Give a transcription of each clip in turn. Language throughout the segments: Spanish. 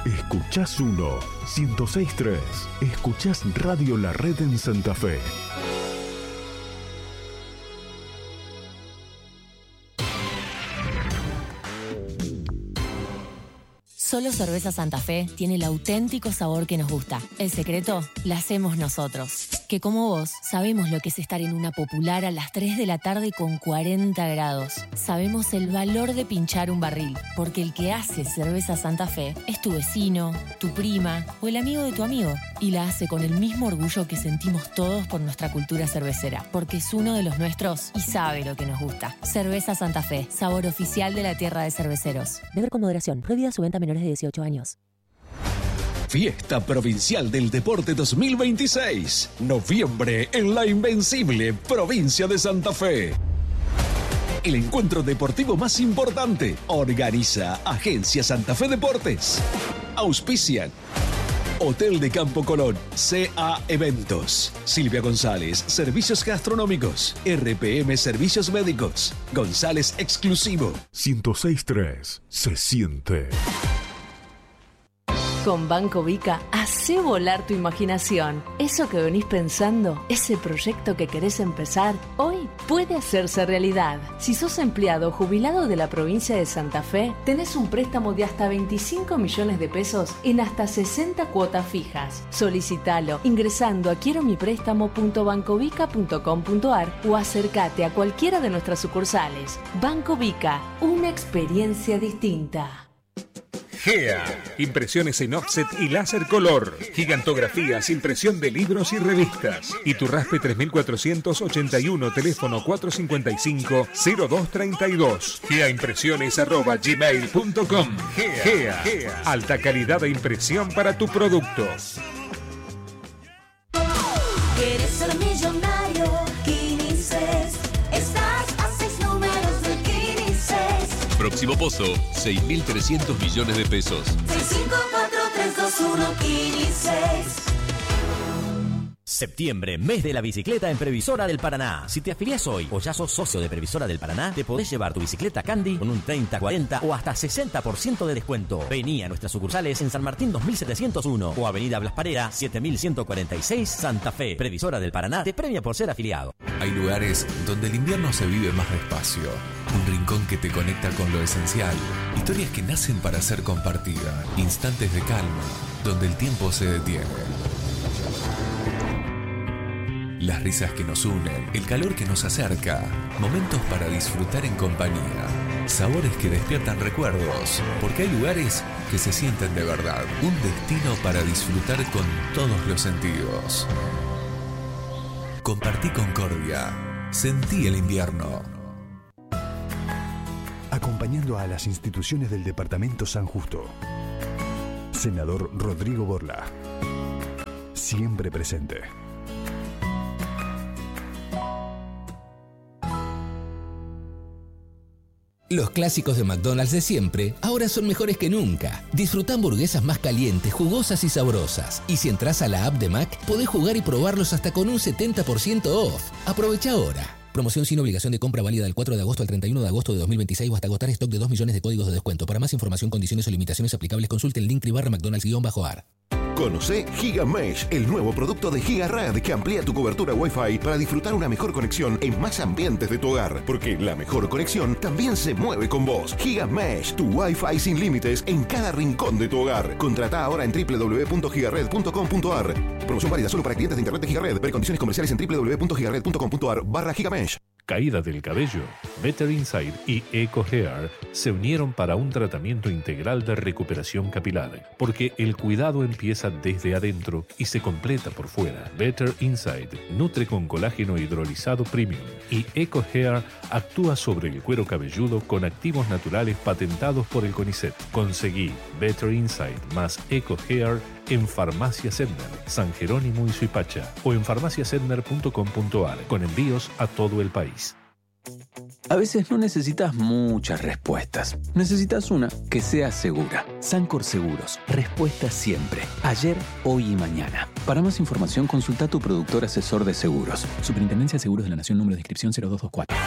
Escuchás 106.3. Escuchás Radio La Red en Santa Fe. Solo Cerveza Santa Fe tiene el auténtico sabor que nos gusta. El secreto la hacemos nosotros. Que como vos, sabemos lo que es estar en una popular a las 3 de la tarde con 40 grados. Sabemos el valor de pinchar un barril, porque el que hace Cerveza Santa Fe es tu vecino, tu prima o el amigo de tu amigo. Y la hace con el mismo orgullo que sentimos todos por nuestra cultura cervecera, porque es uno de los nuestros y sabe lo que nos gusta. Cerveza Santa Fe, sabor oficial de la tierra de cerveceros. Beber con moderación. Prohibida su venta a menores de 18 años. Fiesta Provincial del Deporte 2026. Noviembre en la Invencible, provincia de Santa Fe. El encuentro deportivo más importante. Organiza Agencia Santa Fe Deportes. Auspician Hotel de Campo Colón, CA Eventos, Silvia González, Servicios Gastronómicos, RPM Servicios Médicos, González Exclusivo. 106.3 se siente. Con Banco Vica, hacé volar tu imaginación. Eso que venís pensando, ese proyecto que querés empezar, hoy puede hacerse realidad. Si sos empleado o jubilado de la provincia de Santa Fe, tenés un préstamo de hasta 25 millones de pesos en hasta 60 cuotas fijas. Solicitalo ingresando a quieromiprestamo.bancovica.com.ar o acércate a cualquiera de nuestras sucursales. Banco Vica, una experiencia distinta. GEA, impresiones en offset y láser color, gigantografías, impresión de libros y revistas. Iturraspe 3481, teléfono 455-0232. GEAimpresiones@gmail.com. GEA, alta calidad de impresión para tu producto. ¿Quieres ser millonario? Quinices. Estás a 6 números de Quinices. Próximo pozo, 6.300 millones de pesos. 654321 Quinices. Septiembre, mes de la bicicleta en Previsora del Paraná. Si te afiliás hoy o ya sos socio de Previsora del Paraná, te podés llevar tu bicicleta Candy con un 30, 40 o hasta 60% de descuento. Vení a nuestras sucursales en San Martín 2701 o Avenida Blas Parera 7146 Santa Fe. Previsora del Paraná te premia por ser afiliado. Hay lugares donde el invierno se vive más despacio. Un rincón que te conecta con lo esencial. Historias que nacen para ser compartidas. Instantes de calma, donde el tiempo se detiene. Las risas que nos unen, el calor que nos acerca, momentos para disfrutar en compañía, sabores que despiertan recuerdos, porque hay lugares que se sienten de verdad, un destino para disfrutar con todos los sentidos. Compartí Concordia, sentí el invierno. Acompañando a las instituciones del Departamento San Justo. Senador Rodrigo Borla. Siempre presente. Los clásicos de McDonald's de siempre ahora son mejores que nunca. Disfruta hamburguesas más calientes, jugosas y sabrosas. Y si entras a la app de Mac, podés jugar y probarlos hasta con un 70% off. Aprovecha ahora. Promoción sin obligación de compra válida del 4 de agosto al 31 de agosto de 2026 o hasta agotar stock de 2 millones de códigos de descuento. Para más información, condiciones o limitaciones aplicables, consulte el link /McDonald's-AR. Conoce GigaMesh, el nuevo producto de GigaRed que amplía tu cobertura Wi-Fi para disfrutar una mejor conexión en más ambientes de tu hogar. Porque la mejor conexión también se mueve con vos. GigaMesh, tu Wi-Fi sin límites en cada rincón de tu hogar. Contrata ahora en www.gigared.com.ar. Promoción válida solo para clientes de internet de GigaRed. Ver condiciones comerciales en www.gigared.com.ar/GigaMesh. Caída del cabello, Better Inside y Eco Hair se unieron para un tratamiento integral de recuperación capilar, porque el cuidado empieza desde adentro y se completa por fuera. Better Inside nutre con colágeno hidrolizado premium y Eco Hair actúa sobre el cuero cabelludo con activos naturales patentados por el CONICET. Conseguí Better Inside más Eco Hair en Farmacia Sedner, San Jerónimo y Suipacha o en farmaciasedner.com.ar con envíos a todo el país. A veces no necesitas muchas respuestas. Necesitas una que sea segura. Sancor Seguros. Respuesta siempre. Ayer, hoy y mañana. Para más información, consulta a tu productor asesor de seguros. Superintendencia de Seguros de la Nación, número de inscripción 0224.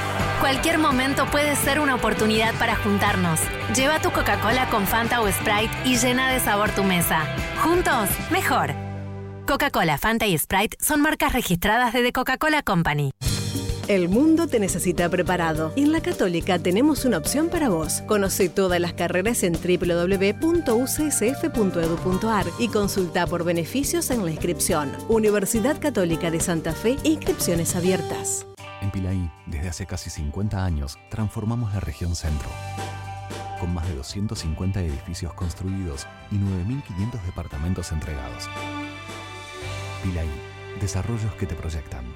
Cualquier momento puede ser una oportunidad para juntarnos. Lleva tu Coca-Cola con Fanta o Sprite y llena de sabor tu mesa. Juntos, mejor. Coca-Cola, Fanta y Sprite son marcas registradas de The Coca-Cola Company. El mundo te necesita preparado y en La Católica tenemos una opción para vos. Conoce todas las carreras en www.ucsf.edu.ar y consulta por beneficios en la inscripción. Universidad Católica de Santa Fe, inscripciones abiertas. En Pilaí, desde hace casi 50 años, transformamos la región centro. Con más de 250 edificios construidos y 9.500 departamentos entregados. Pilaí, desarrollos que te proyectan.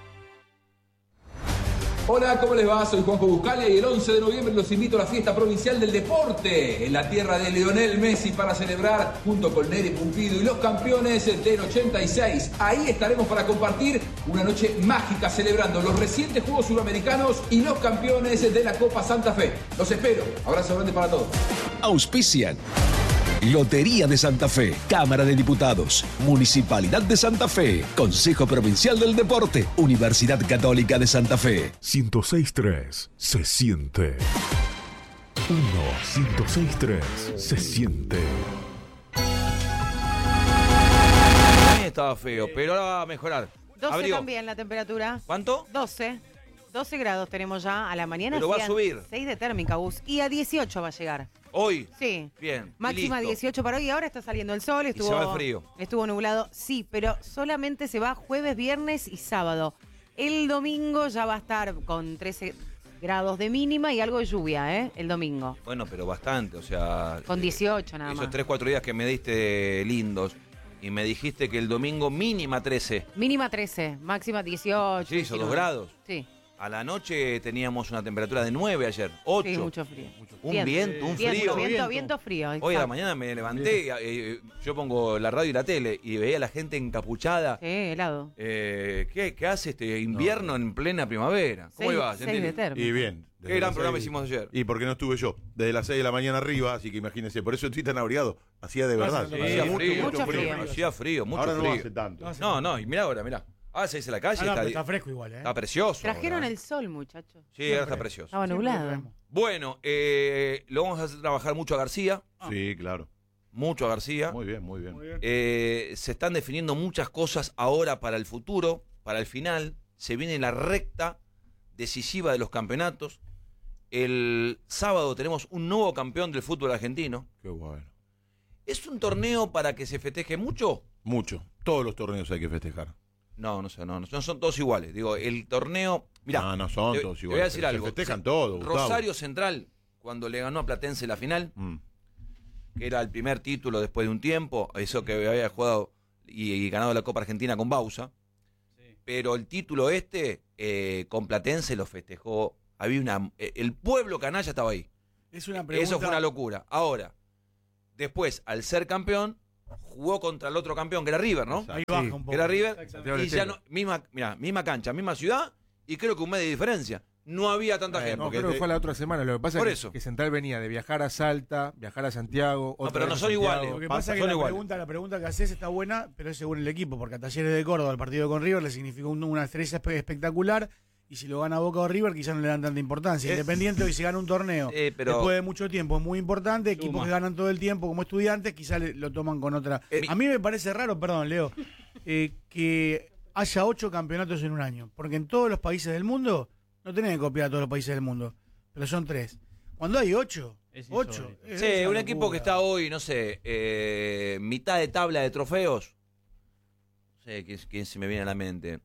Hola, ¿cómo les va? Soy Juanjo Buscalia y el 11 de noviembre los invito a la fiesta provincial del deporte en la tierra de Lionel Messi para celebrar junto con Neri Pumpido y los campeones del 86. Ahí estaremos para compartir una noche mágica celebrando los recientes Juegos Suramericanos y los campeones de la Copa Santa Fe. Los espero. Abrazo grande para todos. Auspician Lotería de Santa Fe, Cámara de Diputados, Municipalidad de Santa Fe, Consejo Provincial del Deporte, Universidad Católica de Santa Fe. 106.3 se siente. 106.3 se siente. Estaba feo, pero ahora va a mejorar. 12 Abrió. también la temperatura. ¿Cuánto? 12 grados tenemos ya a la mañana. Pero va a subir. 6 de térmica, Gus. Y a 18 va a llegar. ¿Hoy? Sí. Bien. Máxima listo. 18 para hoy y ahora está saliendo el sol. Y se va el frío. Estuvo nublado, sí, pero solamente se va jueves, viernes y sábado. El domingo ya va a estar con 13 grados de mínima y algo de lluvia, ¿eh? El domingo. Bueno, pero bastante, o sea... Con 18 nada más. Esos 3-4 días que me diste lindos y me dijiste que el domingo mínima 13. Mínima 13, máxima 18. Sí, hizo 2 19. grados. Sí. A la noche teníamos una temperatura de 9 ayer, 8. Sí, mucho frío. Un viento, un frío. Viento frío. Hoy a exacto. la mañana me levanté, yo pongo la radio y la tele y veía a la gente encapuchada. Sí, helado. ¿Qué hace este invierno en plena primavera? ¿Cómo le va? Y bien. Qué gran programa hicimos ayer. Y porque no estuve yo, desde las 6 de la mañana arriba, así que imagínense, por eso estoy tan abrigado. Hacía de verdad. Sí, hacía frío, mucho frío. Hacía frío, mucho ahora frío. no hace tanto. No, y mirá ahora, mirá. Ahora se dice la calle. Está fresco igual, ¿eh? Está precioso. Trajeron ahora. el sol, muchachos. Sí, ahora está precioso. Estaba nublado. Bueno, lo vamos a hacer trabajar mucho a García. Sí, claro. Mucho a García. Muy bien, muy bien. Se están definiendo muchas cosas ahora para el futuro, para el final. Se viene la recta decisiva de los campeonatos. El sábado tenemos un nuevo campeón del fútbol argentino. Qué bueno. ¿Es un torneo para que se festeje mucho? Mucho. Todos los torneos hay que festejar. No son todos iguales. Digo, el torneo... Mirá, no son todos iguales. Te voy a decir algo. Se festejan todos, Gustavo. Rosario Central, cuando le ganó a Platense la final, que era el primer título después de un tiempo, eso que había jugado y ganado la Copa Argentina con Bausa, pero el título con Platense lo festejó. Había el pueblo canalla estaba ahí. Es una pregunta... Eso fue una locura. Ahora, después, al ser campeón, jugó contra el otro campeón, que era River, ¿no? Ahí baja un poco. Que era River. Y ya misma cancha, misma ciudad, y creo que un mes de diferencia. No había tanta gente. No, creo que fue la otra semana. Lo que pasa es que Central venía de viajar a Salta, viajar a Santiago. Pero no son iguales. Lo que pasa es que la pregunta que haces está buena, pero es según el equipo, porque a Talleres de Córdoba, el partido con River, le significó una estrella espectacular. Y si lo gana Boca o River, quizás no le dan tanta importancia. Independiente hoy se gana un torneo después de mucho tiempo, es muy importante. Equipos que ganan todo el tiempo como estudiantes, quizás lo toman con otra. A mí me parece raro, perdón, Leo, que haya 8 campeonatos en un año. Porque en todos los países del mundo, no tenés que copiar a todos los países del mundo, pero son 3. Cuando hay 8, Sí, un equipo que está hoy, no sé, mitad de tabla de trofeos. No sé quién se me viene a la mente.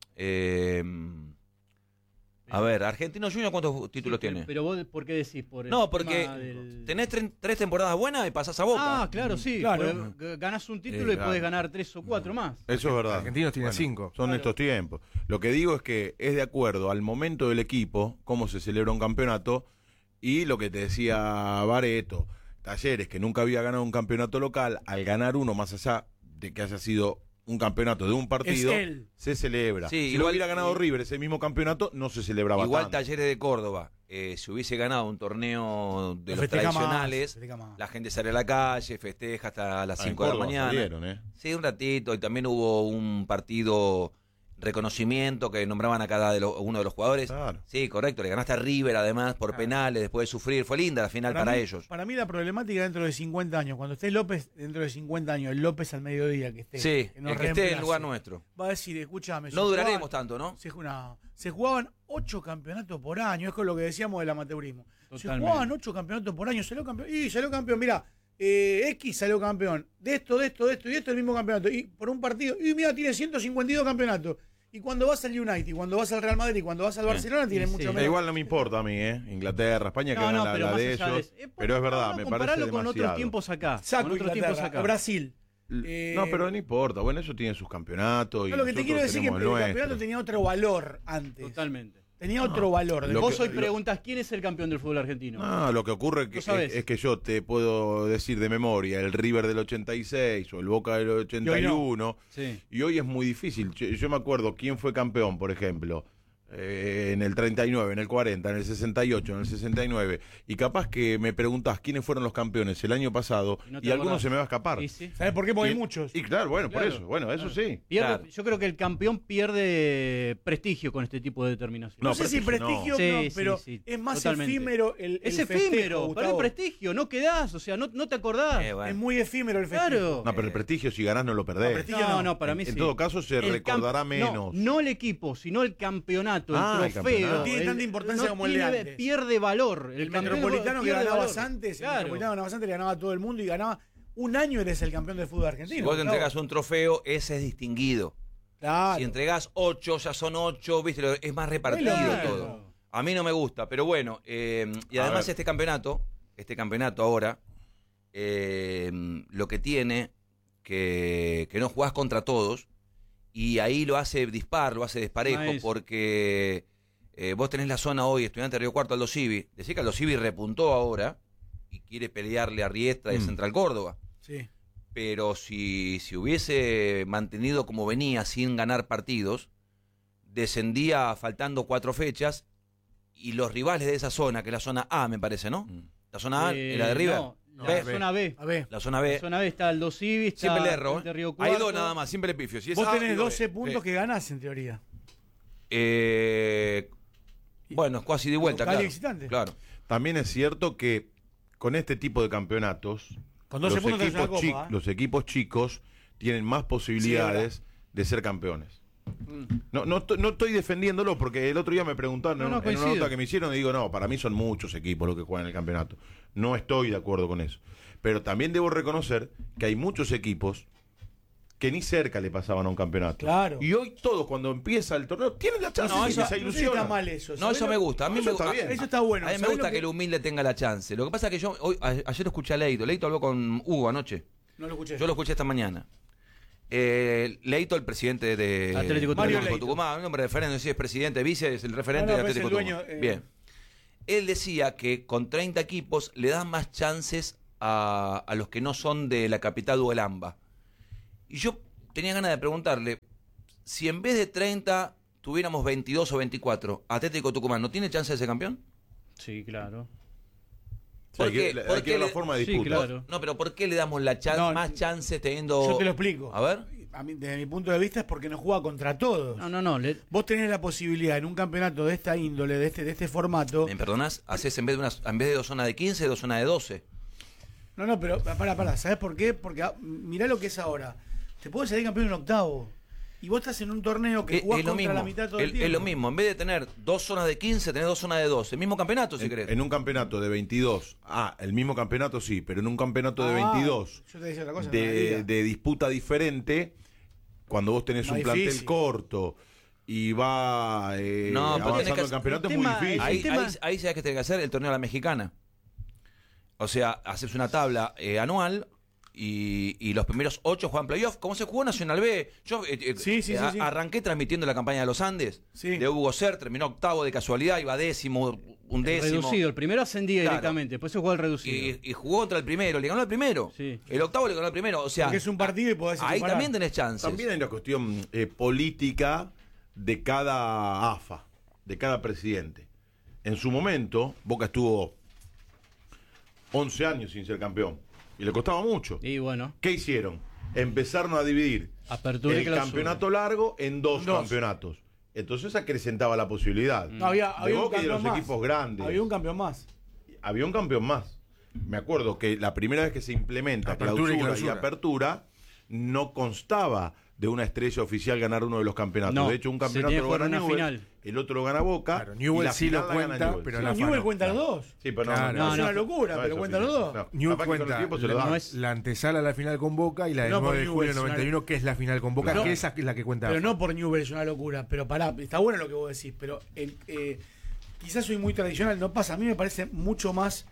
A ver, Argentinos Juniors, ¿cuántos títulos tiene? Pero vos, ¿por qué decís? Porque tenés 3 temporadas buenas y pasás a Boca. Ah, claro, sí. Claro. Ganás un título y podés ganar 3 o 4 más. Eso es verdad. Argentinos tienen 5. Son estos tiempos. Lo que digo es que es de acuerdo al momento del equipo, cómo se celebra un campeonato, y lo que te decía Bareto, Talleres, que nunca había ganado un campeonato local, al ganar uno, más allá de que haya sido un campeonato de un partido, se celebra. Sí, si lo hubiera ganado River ese mismo campeonato, no se celebraba igual tanto. Talleres de Córdoba, si hubiese ganado un torneo de los tradicionales, la gente sale a la calle, festeja hasta las 5 de la mañana. Salieron, Sí, un ratito, y también hubo un partido reconocimiento, que nombraban a cada uno de los jugadores. Claro. Sí, correcto, le ganaste a River además por penales, después de sufrir. Fue linda la final para mí, ellos. Para mí la problemática dentro de 50 años, cuando esté López dentro de 50 años, el López al mediodía que esté. Sí, el que esté en lugar nuestro. Va a decir, escúchame. No duraremos tanto, ¿no? Se jugaban 8 campeonatos por año, es con lo que decíamos del amateurismo. Totalmente. Se jugaban 8 campeonatos por año, salió campeón, mirá. X salió campeón de esto y esto el mismo campeonato y por un partido y mira tiene 152 campeonatos y cuando vas al United, cuando vas al Real Madrid, cuando vas al Barcelona tiene mucho menos. Igual no me importa a mí, Inglaterra, España que gana la de ellos, pero es verdad, me parece demasiado. Con otros tiempos acá. Brasil. No, pero no importa, bueno, eso tiene sus campeonatos. No, lo que te quiero decir es que el campeonato tenía otro valor antes. Totalmente. Tenía otro valor. Vos hoy preguntas quién es el campeón del fútbol argentino. No, lo que ocurre es que yo te puedo decir de memoria el River del 86 o el Boca del 81 y hoy es muy difícil. Yo me acuerdo quién fue campeón, por ejemplo, en el 39, en el 40, en el 68, en el 69 y capaz que me preguntás quiénes fueron los campeones el año pasado y algunos se me va a escapar. ¿Sabes por qué? Porque hay muchos. Y claro, por eso, eso sí. Yo creo que el campeón pierde prestigio con este tipo de determinación. No sé si prestigio, pero es más efímero el es festejo, efímero, pero el prestigio, no quedás, o sea, no te acordás. Es muy efímero el festejo. Claro. No, pero el prestigio si ganás no lo perdés. No, para mí en todo caso se recordará menos. No el equipo, sino el campeonato. El trofeo. No tiene tanta importancia como el de antes. Pierde valor. El Metropolitano que ganabas antes, el Metropolitano ganabas antes, le ganaba a todo el mundo y ganaba. Un año eres el campeón del fútbol argentino. Si vos te entregas un trofeo, ese es distinguido. Claro. Si entregás 8, ya son 8, ¿viste? Es más repartido todo. A mí no me gusta, pero bueno. Y además este campeonato ahora, lo que tiene, que no jugás contra todos, y ahí lo hace dispar, lo hace desparejo, porque vos tenés la zona hoy, Estudiante de Río Cuarto, Aldo Civi. Decís que Aldo Civi repuntó ahora y quiere pelearle a Riestra y a Central Córdoba. Sí. Pero si hubiese mantenido como venía sin ganar partidos, descendía faltando 4 fechas y los rivales de esa zona, que es la zona A, me parece, ¿no? La zona A, la de River. No, la zona B. La zona B. La zona B está Aldo Civi, está siempre le erro, de Río Cuarto. Hay 2 nada más, siempre le pifio. Si vos tenés 12 puntos que ganás en teoría. Bueno, es casi de vuelta, claro. También es cierto que con este tipo de campeonatos, con 12 puntos los equipos chicos tienen más posibilidades de ser campeones. No estoy defendiéndolo porque el otro día me preguntaron en una nota que me hicieron y digo, no, para mí son muchos equipos los que juegan el campeonato. No estoy de acuerdo con eso. Pero también debo reconocer que hay muchos equipos que ni cerca le pasaban a un campeonato. Claro. Y hoy todos, cuando empieza el torneo, tienen la chance de esa ilusión. No está mal eso. No, eso me gusta. A mí me gusta. Eso está bueno. A mí me gusta que el humilde tenga la chance. Lo que pasa es que ayer escuché a Leito. Leito habló con Hugo anoche. No lo escuché. Yo lo escuché esta mañana. Leito, el presidente de Atlético Tucumán, un hombre de referente, no sé si es presidente, vice, es el referente de Atlético Tucumán. Bien. Él decía que con 30 equipos le dan más chances a los que no son de la capital o el AMBA. Y yo tenía ganas de preguntarle, si en vez de 30 tuviéramos 22 o 24, Atlético Tucumán, ¿no tiene chance de ser campeón? Sí, claro. Hay que ver la forma de disputa. Sí, claro. No, pero ¿por qué le damos más chances teniendo...? Yo te lo explico. A ver. Desde mi punto de vista es porque no juega contra todos. No. Vos tenés la posibilidad en un campeonato de esta índole, de este formato... ¿Me perdonás? Haces en vez de 2 zonas de 15, 2 zonas de 12. No, pero pará. ¿Sabés por qué? Porque mirá lo que es ahora. Te puedes salir campeón en octavo. Y vos estás en un torneo que jugás contra la mitad todo el tiempo. Es lo mismo. En vez de tener 2 zonas de 15, tenés 2 zonas de 12. El mismo campeonato, si querés. En un campeonato de 22. El mismo campeonato sí, pero en un campeonato de 22. Yo te decía otra cosa. De disputa diferente, cuando vos tenés un plantel corto y va avanzando el campeonato, es muy difícil. Ahí sabés que tenés que hacer el torneo de la Mexicana. O sea, haces una tabla anual y los primeros 8 juegan playoff, como se jugó Nacional B. Yo arranqué transmitiendo la campaña de los Andes, de Hugo Ser, terminó octavo de casualidad, iba décimo, un décimo. Reducido, el primero ascendía directamente, después se jugó el reducido. Y jugó contra el primero, le ganó al primero. Sí. El octavo le ganó al primero, o sea... Porque es un partido y podés ahí también tenés chances. También hay una cuestión política de cada AFA, de cada presidente. En su momento, Boca estuvo 11 años sin ser campeón. Y le costaba mucho. Y bueno. ¿Qué hicieron? empezaron a dividir Apertura y el clausura. campeonato largo en dos campeonatos. Entonces acrecentaba la posibilidad. No, había de un Boca y de los campeón más. equipos grandes. Había un campeón más. Había un campeón más. Me acuerdo que la primera vez que se implementa Apertura y clausura y clausura. apertura, no constaba de una estrella oficial ganar uno de los campeonatos. No, de hecho, un se campeonato tenía lo que jugar gana una Newell, final. el otro lo gana Boca. Claro, y Newell la sí final lo la gana cuenta, Newell. pero Sí. la Newell cuenta los dos. Sí, pero Claro, No, es una locura, no Ah, pero es cuenta los oficial. dos. No, Newell capaz que con el cuenta tiempo se lo dan. la antesala a la final con Boca y la del No, 9 de por julio del Newell's, 91, que es la final con Boca, No. que esa es la que cuenta. Pero no por Newell es una locura. Pero pará, está bueno lo que vos decís, pero quizás soy muy tradicional, no pasa. A mí me parece mucho más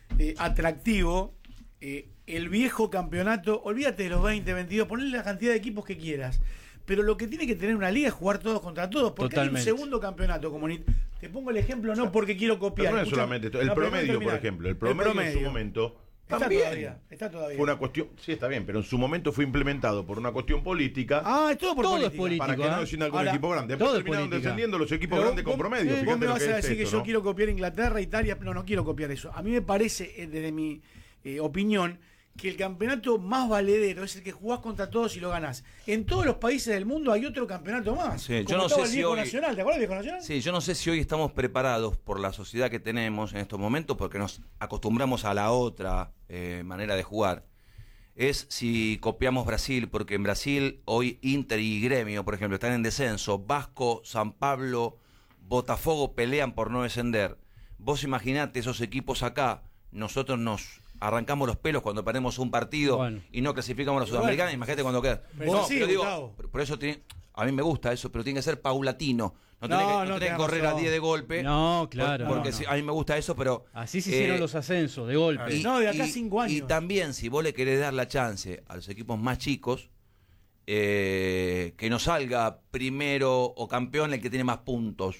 atractivo el viejo campeonato. Olvídate de los 20, 22, ponle la cantidad de equipos que quieras. Pero lo que tiene que tener una liga es jugar todos contra todos. Porque Totalmente. hay un segundo campeonato. Te pongo el ejemplo no porque quiero copiar. Pero no es escuchame. solamente esto. No, El pero promedio, déjame por terminar. ejemplo. El promedio en su momento Está también Está todavía. fue una cuestión. Sí, está bien, pero en su momento fue implementado por una cuestión política. Ah, es todo por Todo es política. político, Para que no descienda algún Ahora, equipo grande. Después todo es terminaron política. descendiendo los equipos Pero grandes con promedio. vos Fíjate me lo vas que a es decir que esto, yo ¿no? quiero copiar Inglaterra, Italia. No quiero copiar eso. A mí me parece, desde mi opinión, que el campeonato más valedero es el que jugás contra todos y lo ganás. En todos los países del mundo hay otro campeonato más. Sí, yo Como no estaba sé el si Viejo hoy- Nacional, ¿te acuerdas del Viejo Nacional? Sí, yo no sé si hoy estamos preparados por la sociedad que tenemos en estos momentos, porque nos acostumbramos a la otra manera de jugar. Es si copiamos Brasil, porque en Brasil hoy Inter y Gremio, por ejemplo, están en descenso. Vasco, San Pablo, Botafogo pelean por no descender. Vos imaginate esos equipos acá, nosotros nos arrancamos los pelos cuando perdemos un partido y no clasificamos a la Sudamericana. Imagínate cuando queda. Pero No, sí, pero digo, Gustavo. por eso a mí me gusta eso, pero tiene que ser paulatino. No tenés No, que, no tenés que tenés correr a razón. 10 de golpe. No, claro, Porque no. sí, a mí me gusta eso, pero. Así se hicieron los ascensos, de golpe. No, de acá a 5 años. Y también, si vos le querés dar la chance a los equipos más chicos, que no salga primero o campeón el que tiene más puntos.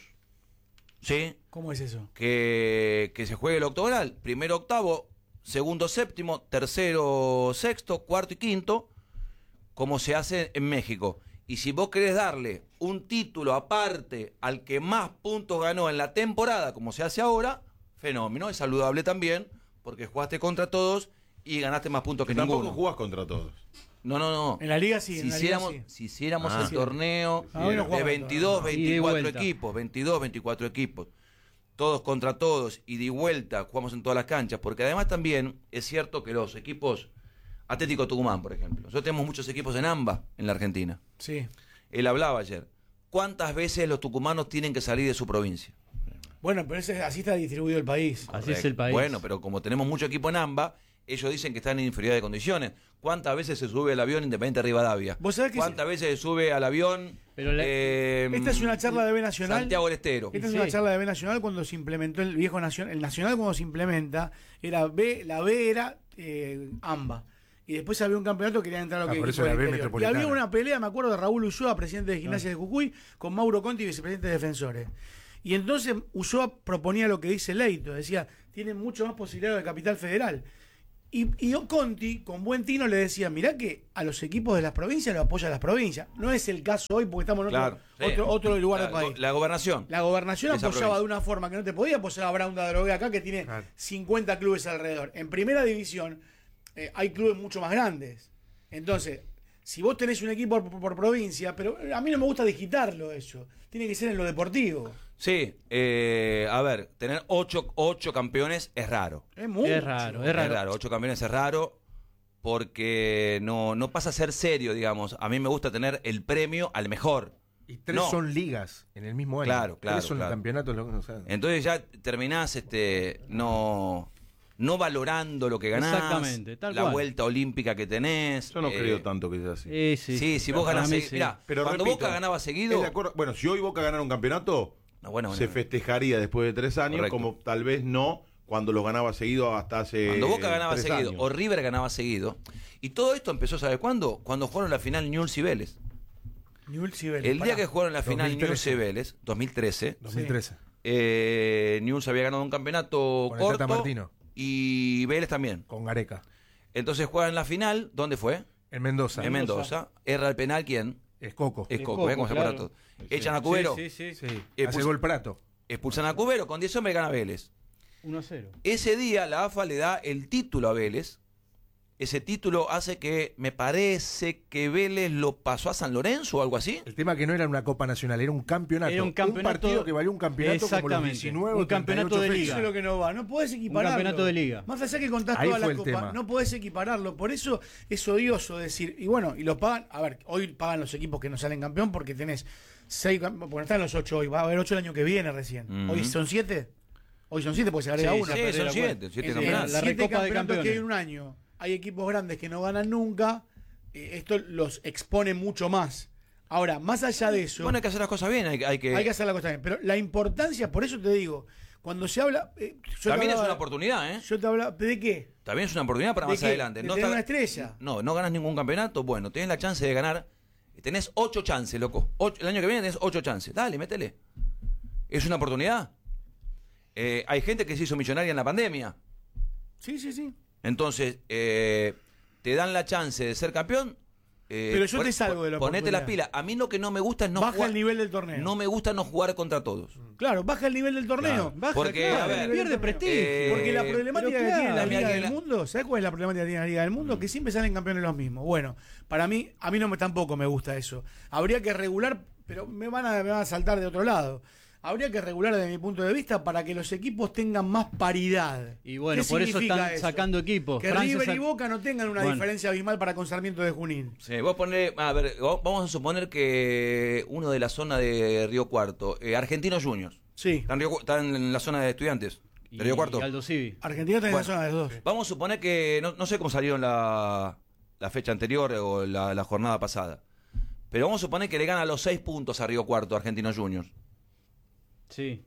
¿Sí? ¿Cómo es eso? Que se juegue el octogonal. Primero, octavo, segundo, séptimo, tercero, sexto, cuarto y quinto, como se hace en México. Y si vos querés darle un título aparte al que más puntos ganó en la temporada, como se hace ahora, fenómeno, es saludable también, porque jugaste contra todos y ganaste más puntos que Tampoco ninguno. jugás contra todos. No. En la liga sí. Si en la liga hiciéramos, sí. si hiciéramos Ah. el torneo Ah, hoy no de jugamos 22, todavía. Y de 24 vuelta. equipos, 22, 24 equipos, todos contra todos y de vuelta jugamos en todas las canchas, porque además también es cierto que los equipos, Atlético Tucumán, por ejemplo, nosotros tenemos muchos equipos en AMBA en la Argentina. Sí. Él hablaba ayer, ¿cuántas veces los tucumanos tienen que salir de su provincia? Bueno, pero así está distribuido el país. Así es el país. Bueno, pero como tenemos mucho equipo en AMBA, ellos dicen que están en inferioridad de condiciones. ¿Cuántas veces se sube al avión Independiente Rivadavia? ¿Vos sabés que ¿Cuántas veces se sube al avión Esta es una charla de B Nacional. Santiago del Estero? Esta es una charla de B Nacional cuando se implementó el viejo Nacional. El Nacional cuando se implementa era B, la B era AMBA. Y después había un campeonato que quería entrar a lo que por equipo eso era del B interior. Y Metropolitana. había una pelea, me acuerdo, de Raúl Ulloa, presidente de Gimnasia de Jujuy, con Mauro Conti, vicepresidente de Defensores. Y entonces Ulloa proponía lo que dice Leito, decía, tienen mucho más posibilidad de capital federal. Y Conti, con buen tino, le decía, mirá que a los equipos de las provincias lo apoyan las provincias. No es el caso hoy porque estamos en Claro, sí. otro lugar del La- país. La gobernación. La gobernación Esa apoyaba provincia. de una forma que no te podía apoyar a Brown de Drogué acá, que tiene 50 clubes alrededor. En primera división hay clubes mucho más grandes. Entonces, si vos tenés un equipo por provincia, pero a mí no me gusta digitarlo eso. Tiene que ser en lo deportivo. Sí, a ver, tener 8 campeones es raro. Es mucho. Es raro. 8 campeones es raro porque no pasa a ser serio, digamos. A mí me gusta tener el premio al mejor. Y 3 No. son ligas en el mismo año. Claro, 3 son claro. campeonatos. O sea, Entonces ya terminás no valorando lo que ganás, Exactamente, tal la cual. vuelta olímpica que tenés. Yo no creo tanto que sea así. Sí, si vos para ganás mí seguido. sí. Mirá, Pero cuando repito, Boca ganaba seguido. ¿es de acuerdo? Bueno, si hoy Boca ganara un campeonato, bueno. se festejaría después de 3 años, Correcto. como tal vez no cuando lo ganaba seguido hasta hace Cuando Boca ganaba 3 seguido años. o River ganaba seguido. Y todo esto empezó, ¿sabes cuándo? Cuando jugaron la final Newell's y Vélez. Newell's y Vélez, El día pará. que jugaron la final 2013. Newell's y Vélez, 2013, 2013. Newell's había ganado un campeonato Con el Tata corto Martino. y Vélez también. Con Gareca. Entonces juegan la final, ¿dónde fue? En Mendoza. En Mendoza. Erra el penal, ¿quién? Es Coco. Es Coco, ¿ves cómo se acuerda todo? Echan a Cubero. Sí. Expulsan- Hace gol Prato. Expulsan a Cubero, con 10 hombres gana Vélez. 1-0. Ese día la AFA le da el título a Vélez ese título hace que, me parece que Vélez lo pasó a San Lorenzo o algo así. El tema que no era una Copa Nacional, era un campeonato. Era un partido que valía un campeonato como los 19 un campeonato de liga. Eso es lo que no va. No podés equipararlo. Un campeonato de liga. Más allá que contás Ahí toda la fue el Copa, tema. no podés equipararlo. Por eso es odioso decir, y bueno, y lo pagan, a ver, hoy pagan los equipos que no salen campeón porque tenés 6, porque están los 8 hoy, va a haber 8 el año que viene recién. Hoy son 7. Hoy son 7 porque se agrega uno. Sí, son 7 campeonatos. La Recopa de Campeones. que hay en un año. Hay equipos grandes que no ganan nunca, esto los expone mucho más. Ahora, más allá de eso... Bueno, hay que hacer las cosas bien, hay que hacer las cosas bien. Pero la importancia, por eso te digo, cuando se habla... también es una oportunidad, ¿eh? Yo te hablaba... ¿De qué? También es una oportunidad para más adelante. ¿De tener una estrella? No ganas ningún campeonato, bueno, tenés la chance de ganar. Tenés 8 chances, loco. El año que viene tenés 8 chances. Dale, métele. Es una oportunidad. Hay gente que se hizo millonaria en la pandemia. Sí. Entonces, te dan la chance de ser campeón. Pero yo te salgo de la ponete las pilas. A mí lo que no me gusta es no baja jugar. El nivel del torneo. No me gusta no jugar contra todos. Claro, baja el nivel del torneo. Claro. Baja, porque, claro, a ver, pierde prestigio. Porque la problemática que tiene la Liga del la... Mundo, ¿sabes cuál es la problemática que tiene la Liga del Mundo? Que siempre salen campeones los mismos. Bueno, a mí tampoco me gusta eso. Habría que regular, pero me van a saltar de otro lado. Habría que regular desde mi punto de vista para que los equipos tengan más paridad. Y bueno, por eso están sacando equipos. Que River y Boca no tengan una diferencia abismal para con Sarmiento de Junín. Sí, vamos a suponer que uno de la zona de Río Cuarto, Argentinos Juniors. Sí. Están en la zona de estudiantes de Río Cuarto. Y Aldo Civi. Argentina está en la zona de los dos. Vamos a suponer que, no sé cómo salieron la fecha anterior o la jornada pasada, pero vamos a suponer que le gana los 6 puntos a Río Cuarto, Argentinos Juniors. Sí.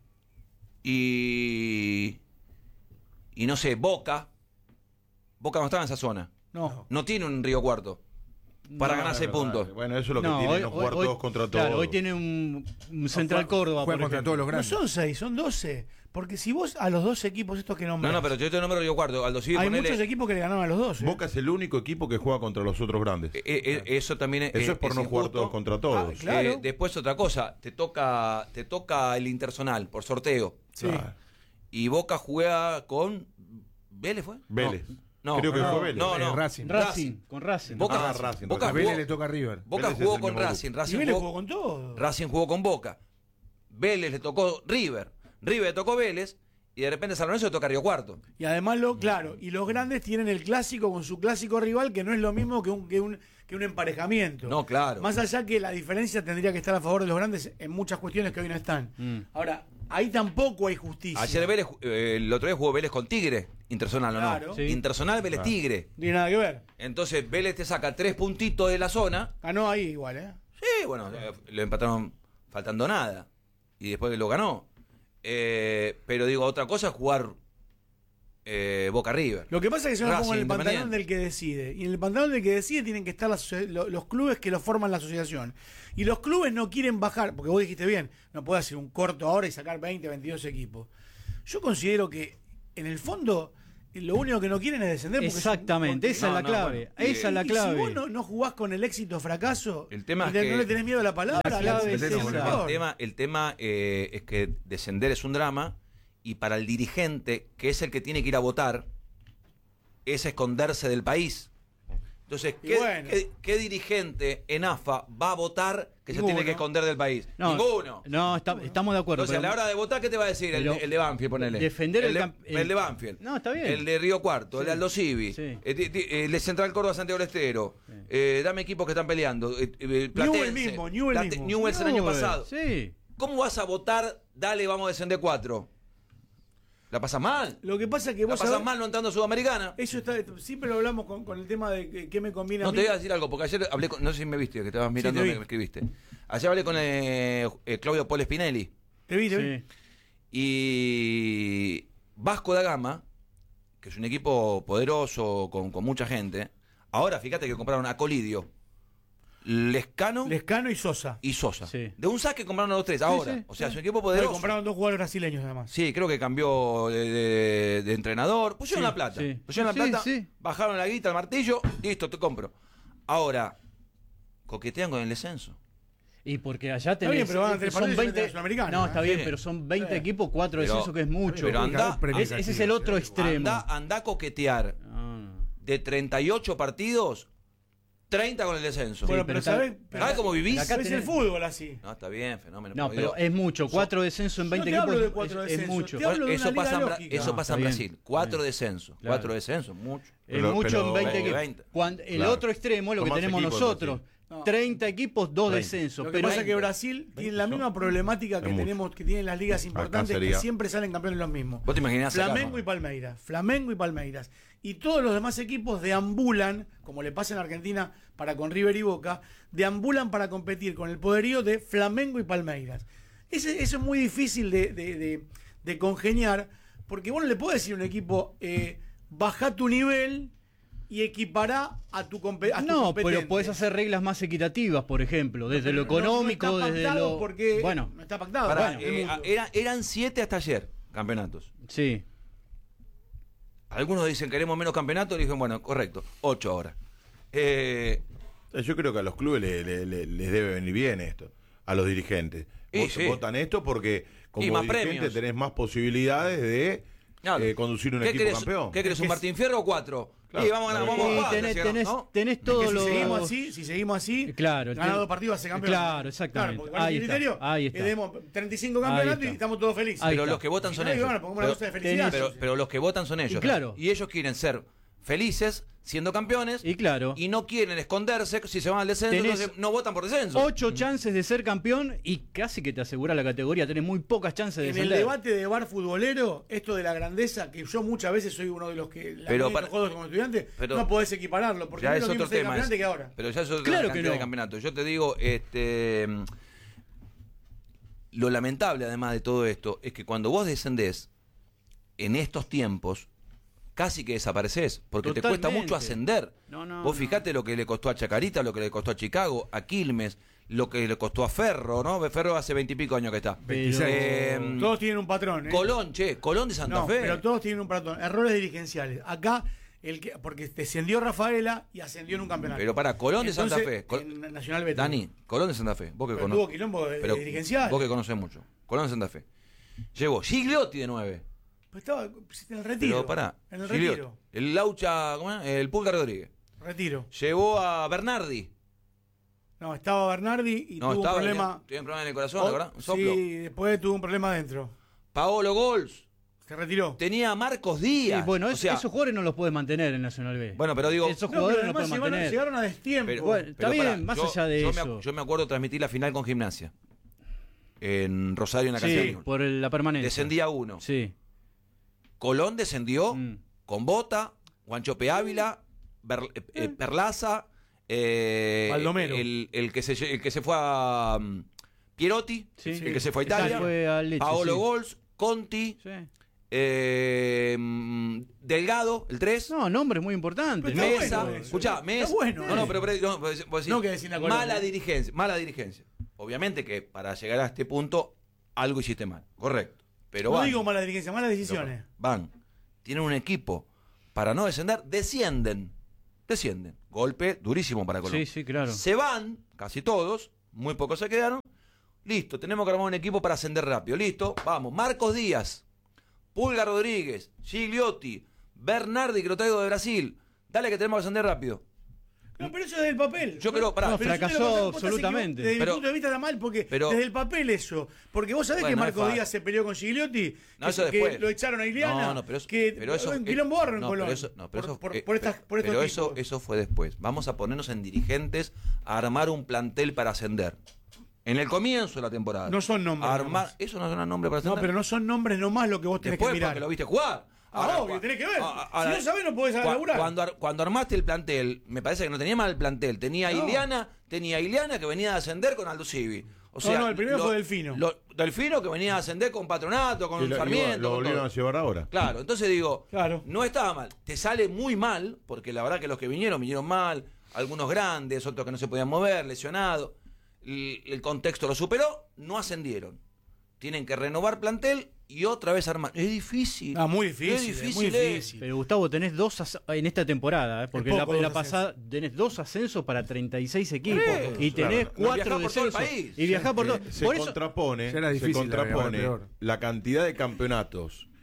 Y no sé, Boca no estaba en esa zona. No tiene un Río Cuarto para ganar 6 puntos. Bueno, eso es lo que tiene, no jugar todos contra todos. Claro, hoy tiene un Central Córdoba. Juega contra todos los grandes. No son 6, son 12. Porque si vos a los 12 equipos estos que nombras... No, pero yo te nombro Río Cuarto. Aldo Civi, hay muchos equipos que le ganaron a los 12. Boca es el único equipo que juega contra los otros grandes. Eso también es... Eso es por no jugar todos contra todos. Claro. Después otra cosa, te toca el Interzonal por sorteo. Sí. Y Boca juega con... ¿Vélez fue? Vélez. No, creo que fue Vélez. No. Racing. Con Racing. Boca, Racing. Boca a Vélez le toca a River. Boca jugó con Racing. Y Vélez jugó con todo. Racing jugó con Boca. Vélez le tocó River. River le tocó Vélez. Y de repente San Lorenzo le toca Río Cuarto. Y además, y los grandes tienen el clásico con su clásico rival, que no es lo mismo que un emparejamiento. No, claro. Más allá que la diferencia tendría que estar a favor de los grandes en muchas cuestiones que hoy no están. Ahora, ahí tampoco hay justicia. Ayer Vélez, el otro día jugó Vélez con Tigre, Interzonal o claro. no. Sí. Interzonal Vélez Tigre. No tiene nada que ver. Entonces Vélez te saca 3 puntitos de la zona. Ganó ahí igual, ¿eh? Sí, bueno, lo empataron faltando nada. Y después lo ganó. Pero digo, otra cosa es jugar Boca River. Lo que pasa es que yo me pongo en el pantalón Independiente. del que decide. Y en el pantalón del que decide tienen que estar los clubes que lo forman la asociación. Y los clubes no quieren bajar, porque vos dijiste bien, no puede hacer un corto ahora y sacar 20, 22 equipos. Yo considero que, en el fondo, lo único que no quieren es descender. Exactamente, esa es la clave. Esa es la clave. Si vos no jugás con el éxito o fracaso, el tema es no que le tenés miedo a la palabra. El tema es que descender es un drama. Y para el dirigente, que es el que tiene que ir a votar, es esconderse del país. Entonces, ¿qué dirigente en AFA va a votar que se tiene que esconder del país? Ninguno. No, estamos de acuerdo. Entonces, a la hora de votar, ¿qué te va a decir el de Banfield? Ponele. Defender el de Banfield. No, está bien. El de Río Cuarto, el de Aldo Civi, el de Central Córdoba, Santiago del Estero. Dame equipos que están peleando. Newell mismo. Newell's el año pasado. Sí. ¿Cómo vas a votar? Dale, vamos a descender 4. La pasas mal. Lo que pasa es que vos pasas mal no entrando a Sudamericana. Eso siempre lo hablamos con el tema de qué me conviene a mí. No, te voy a decir algo, porque ayer hablé con, no sé si me viste, que estabas mirando, me escribiste. Ayer hablé con Claudio Paul Spinelli. Te vi. Y Vasco da Gama, que es un equipo poderoso, con mucha gente. Ahora, fíjate que compraron a Colidio, Lescano y Sosa. Sí. De un saque compraron a los 3 ahora. O sea, es un equipo poderoso. Compraron 2 jugadores brasileños además. Sí, creo que cambió de entrenador. Pusieron la plata. Bajaron la guita, el martillo. Listo, te compro. Ahora, coquetean con el descenso. Y porque allá tenés... Está bien, pero van a tener son 20... Sudamericana. No, está bien, pero son 20 equipos, 4 descensos, que es mucho. Pero ese es el otro extremo. Anda a coquetear de 38 partidos, 30 con el descenso. Bueno, pero ¿sabés cómo vivís? Acá es el fútbol así. No, está bien, fenómeno. No, pero es mucho. 4 descensos en 20 equipos. De 4 es mucho. Eso pasa en Brasil. 4 descensos. 4 descensos, mucho. Es mucho en 20 equipos. El otro extremo, lo que tenemos nosotros. 30 equipos, 2 descensos. Lo que pasa es que Brasil tiene la misma problemática que tenemos, que tienen las ligas importantes, que siempre salen campeones los mismos. ¿Vos te imaginás Flamengo y Palmeiras. Y todos los demás equipos deambulan, como le pasa en Argentina para con River y Boca, deambulan para competir con el poderío de Flamengo y Palmeiras. Eso es muy difícil de congeniar, porque vos no le podés decir a un equipo, baja tu nivel y equipará a tu competencia. No, pero podés hacer reglas más equitativas, por ejemplo, desde lo económico, no está desde lo... Porque bueno, no está pactado. Eran 7 hasta ayer campeonatos. Sí. Algunos dicen queremos menos campeonatos, y dicen, bueno, correcto, 8 ahora. Yo creo que a los clubes les debe venir bien esto, a los dirigentes. Votan esto porque como dirigente premios. Tenés más posibilidades de conducir un equipo campeón. ¿Qué querés, un Martín Fierro o 4? Claro, y vamos a ganar, tenés todo lo... Si seguimos así, claro, ganado partidos hace campeón. Claro, exactamente. Claro, ahí está. Tenemos 35 campeonatos y estamos todos felices. Pero los que votan son ellos. Pero los que votan son ellos. Y ellos quieren ser felices siendo campeones y no quieren esconderse si se van al descenso, entonces no votan por descenso. 8 chances de ser campeón y casi que te asegura la categoría, tenés muy pocas chances de descender. En el debate de bar futbolero, esto de la grandeza, que yo muchas veces soy uno de los que juegos como estudiante, no podés equipararlo, porque ya no es lo otro mismo tema que ahora. Pero ya es otro tema de campeonato. Yo te digo, lo lamentable además de todo esto es que cuando vos descendés en estos tiempos casi que desapareces, porque te cuesta mucho ascender. Vos fijate lo que le costó a Chacarita, lo que le costó a Chicago, a Quilmes, lo que le costó a Ferro, ¿no? Ferro hace 20 y pico años que está. Todos tienen un patrón. Colón de Santa Fe. Pero todos tienen un patrón. Errores dirigenciales. Acá, porque descendió Rafaela y ascendió en un campeonato. Pero para Colón de Santa Fe. Nacional Beto. Dani, Colón de Santa Fe. Vos que tuvo quilombo dirigencial. Vos que conocés mucho. Colón de Santa Fe. Llegó Gigliotti de 9. Estaba en el retiro. Pero pará. En el retiro. El Laucha, ¿cómo es? El Pulga Rodríguez. Retiro. Llevó a Bernardi. No, estaba Bernardi y tuvo un problema. Tuvo un problema en el corazón, ¿verdad? Un soplo. Sí, después tuvo un problema adentro. Paolo Gols. Se retiró. Tenía a Marcos Díaz. Sí, bueno, esos jugadores no los puedes mantener en Nacional B. Bueno, pero digo... Esos jugadores no los puedes mantener. Llegaron a destiempo. Bueno, está bien, más allá de eso. Yo me acuerdo transmitir la final con Gimnasia. En Rosario, en la cancha. Sí, por la permanencia. Descendía uno. Sí. Colón descendió con Bota, Guanchope Ávila, Perlaza, Baldomero. El que se fue a Pierotti, el que se fue a Italia, Paolo Gols, Conti, Delgado, el 3. No, nombres muy importantes. Mesa, escuchá, Mesa. Bueno, no que decir mala dirigencia. Obviamente que para llegar a este punto algo hiciste mal, correcto. Pero no digo mala dirigencia, malas decisiones. Tienen un equipo para no descender, descienden. Golpe durísimo para Colón. Sí, claro. Se van, casi todos, muy pocos se quedaron. Listo, tenemos que armar un equipo para ascender rápido. Listo, vamos. Marcos Díaz, Pulga Rodríguez, Gigliotti, Bernardi, que lo traigo de Brasil. Dale que tenemos que ascender rápido. No, pero eso es del papel. Yo creo, fracasó absolutamente. Desde mi punto de vista está mal, porque desde el papel eso. Porque vos sabés que Marcos Díaz se peleó con Gigliotti, que lo echaron a Ileana, pero eso en quilombo en Colón. Pero eso fue después. Vamos a ponernos en dirigentes a armar un plantel para ascender. En el comienzo de la temporada. No son nombres. Eso no son nombres para ascender. No, pero no son nombres nomás lo que vos tenés que mirar. Porque lo viste jugar. Obvio, tenés que ver. Si no sabés, no podés laburar. Cuando armaste el plantel, me parece que no tenía mal el plantel. Tenía Ileana que venía a ascender con Aldo Civi. O sea, el primero fue Delfino. Delfino que venía a ascender con Patronato, con Sarmiento. Lo volvieron a llevar ahora. Claro, entonces digo, no estaba mal. Te sale muy mal, porque la verdad que los que vinieron mal. Algunos grandes, otros que no se podían mover, lesionados. El contexto lo superó, no ascendieron. Tienen que renovar plantel y otra vez armar. Es difícil. Muy difícil. Pero Gustavo, tenés en esta temporada, porque en la pasada tenés 2 ascensos para 36 equipos. Y tenés 4 descensos. Y viajás por todo. Se contrapone la cantidad de campeonatos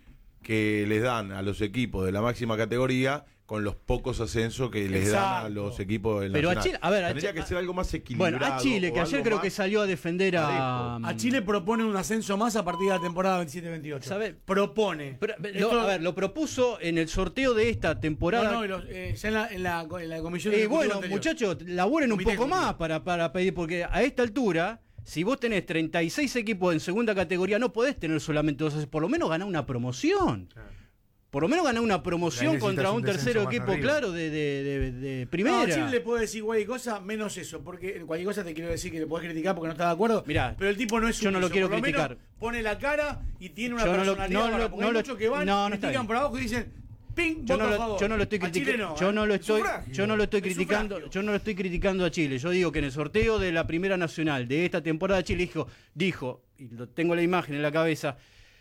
que les dan a los equipos de la máxima categoría con los pocos ascensos que les dan a los equipos del Pero Nacional. Tendría que ser algo más equilibrado. Bueno, a Chile, que ayer creo que salió a defender a Chile propone un ascenso más a partir de la temporada 27-28. ¿Sabe? Propone. Lo propuso en el sorteo de esta temporada. Ya en la comisión Y bueno, muchachos, laburen un poco más para pedir, porque a esta altura, si vos tenés 36 equipos en segunda categoría, no podés tener solamente 2, por lo menos ganar una promoción. Por lo menos ganar una promoción contra un tercero equipo, claro, de primera. No, a Chile le puedo decir cualquier cosa, menos eso, porque cualquier cosa te quiero decir que le podés criticar porque no estás de acuerdo. Mirá, pero el tipo no es yo no lo quiero criticar. Pone la cara y tiene una personalidad. Porque hay muchos que van, critican por abajo y dicen, ping, yo no lo estoy criticando. Yo no lo estoy criticando. Yo no lo estoy criticando a Chile. Yo digo que en el sorteo de la Primera Nacional de esta temporada Chile dijo, y tengo la imagen en la cabeza,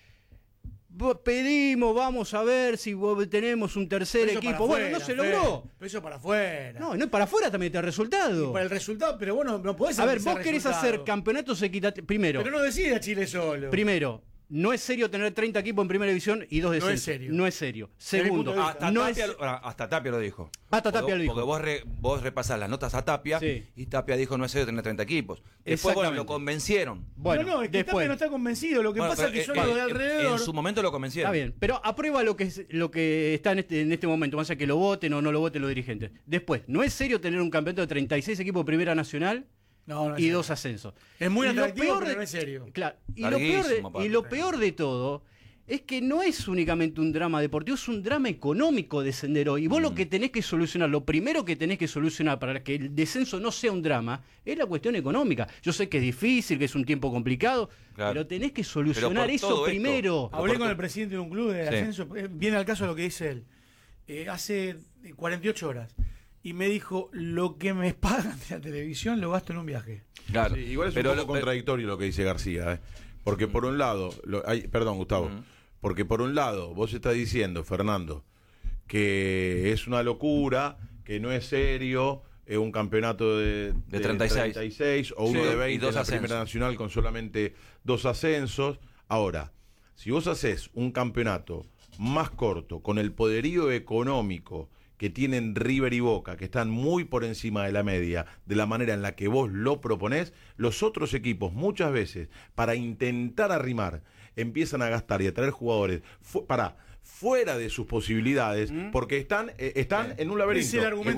pedimos, vamos a ver si tenemos un tercer equipo. Bueno, no se logró. Pero eso para afuera. No es para afuera también te da resultado. Y para el resultado, pero bueno, no podés hacer. A ver, vos querés hacer campeonatos equitativos. Primero. Pero no decide a Chile solo. Primero. No es serio tener 30 equipos en primera división y 2 descensos. No es serio. No es serio. Segundo, hasta Tapia lo dijo. Hasta Tapia lo dijo. Porque vos repasás las notas a Tapia y Tapia dijo no es serio tener 30 equipos. Después, bueno, lo convencieron. Bueno, no, es que Tapia no está convencido. Lo que pasa es que son los de alrededor. En su momento lo convencieron. Está bien, pero aprueba lo que está en este momento. Más allá que lo voten o no lo voten los dirigentes. Después, no es serio tener un campeonato de 36 equipos de primera nacional. No y 2 ascensos. Es muy atractivo, pero no es serio. Claro, y lo peor de todo es que no es únicamente un drama deportivo, es un drama económico descender hoy. Y vos lo que tenés que solucionar, lo primero que tenés que solucionar para que el descenso no sea un drama, es la cuestión económica. Yo sé que es difícil, que es un tiempo complicado, pero tenés que solucionar eso primero. Hablé con el presidente de un club de ascenso, viene al caso lo que dice él. Hace 48 horas. Y me dijo, lo que me pagan de la televisión lo gasto en un viaje. Claro. Sí, igual es un poco contradictorio lo que dice García. Porque por un lado, perdón Gustavo, porque por un lado vos estás diciendo, Fernando, que es una locura, que no es serio, un campeonato de 36 o uno de 20 en la Primera Nacional con solamente 2 ascensos. Ahora, si vos haces un campeonato más corto, con el poderío económico que tienen River y Boca, que están muy por encima de la media, de la manera en la que vos lo proponés, los otros equipos muchas veces, para intentar arrimar, empiezan a gastar y a traer jugadores fuera de sus posibilidades, porque están en un laberinto. Es el argumento.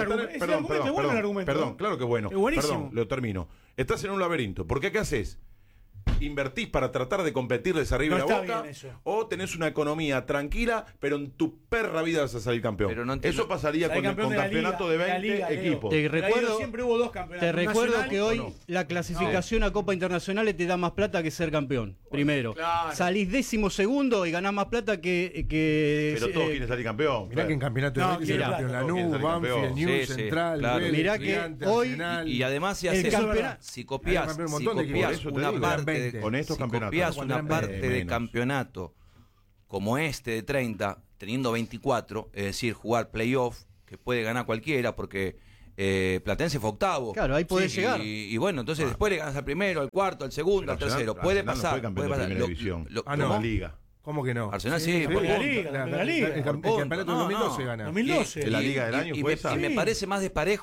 Perdón, claro que es bueno. Es buenísimo. Perdón, lo termino. Estás en un laberinto. ¿Por qué haces? ¿Invertís para tratar de competirles arriba de la Boca? O tenés una economía tranquila, pero en tu perra vida vas a salir campeón. Pero eso pasaría con campeonato de 20 equipos. Siempre hubo 2 campeonatos. Te recuerdo que hoy la clasificación a Copa Internacional te da más plata que ser campeón. Primero. Claro. Salís 12º y ganás más plata que pero todos quieren salir campeón. Mirá que en campeonato de 20 se campeón Lanús, Banfield, News, Central, mirá que hoy y además si copias una parte con estos campeonatos. Si copias una parte de campeonato como este de 30, teniendo 24, es decir, jugar playoff, que puede ganar cualquiera, porque Platense fue octavo. Claro, ahí podés llegar. Y bueno, entonces después le ganas al primero, al cuarto, al segundo, al tercero. Puede pasar. No fue campeón de primera división. No, liga. ¿Cómo que no? Arsenal sí. La liga. El campeonato del 2012 gana. 2012. La liga del año fue esa. Y me parece más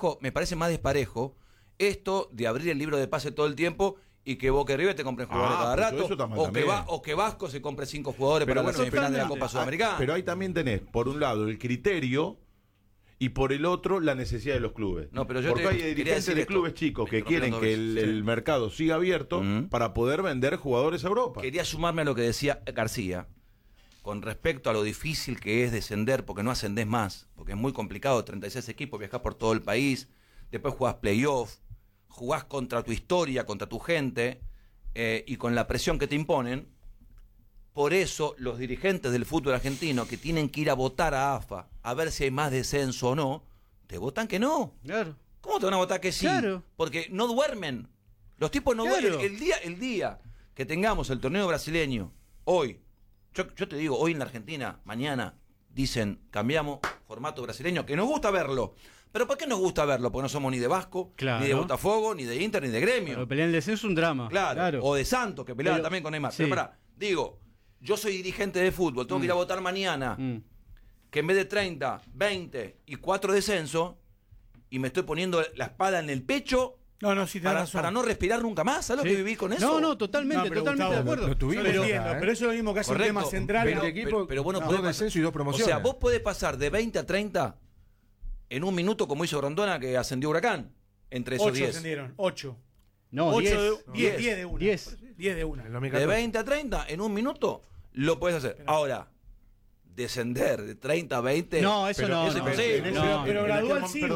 desparejo esto de abrir el libro de pase todo el tiempo y que Boca y River te compren jugadores cada rato, o que Vasco se compre 5 jugadores para la semifinal de la Copa Sudamericana. Pero ahí también tenés, por un lado, el criterio y por el otro, la necesidad de los clubes. Porque hay dirigentes de clubes chicos que quieren que el mercado siga abierto para poder vender jugadores a Europa. Quería sumarme a lo que decía García con respecto a lo difícil que es descender, porque no ascendés más, porque es muy complicado, 36 equipos, viajás por todo el país, después jugás playoff, jugás contra tu historia, contra tu gente, y con la presión que te imponen. Por eso los dirigentes del fútbol argentino que tienen que ir a votar a AFA a ver si hay más descenso o no, te votan que no. Claro. ¿Cómo te van a votar que sí? Claro. Porque no duermen. Los tipos no duermen. El día que tengamos el torneo brasileño, hoy, yo te digo, hoy en la Argentina, mañana, dicen, cambiamos formato brasileño, que nos gusta verlo. ¿Pero por qué nos gusta verlo? Porque no somos ni de Vasco, ni de Botafogo, ni de Inter, ni de Gremio. Pero pelear el descenso es un drama. Claro. O de Santos, que peleaba también con Neymar. Pero pará, digo, yo soy dirigente de fútbol, tengo que ir a votar mañana, que en vez de 30, 20 y 4 descensos, y me estoy poniendo la espada en el pecho para no respirar nunca más. ¿Sabes lo que viví con eso? No, totalmente de acuerdo. Pero eso es lo mismo que hace un tema central. Pero bueno, dos descensos y 2 promociones. O sea, vos podés pasar de 20 a 30 en un minuto, como hizo Grondona, que ascendió Huracán, entre esos 10. 8 ascendieron, 8. No, 10 de una. 10 de una. De 20 a 30 en un minuto lo podés hacer. Ahora, descender de 30 a 20. No, eso no. Es imposible. Pero gradual sí.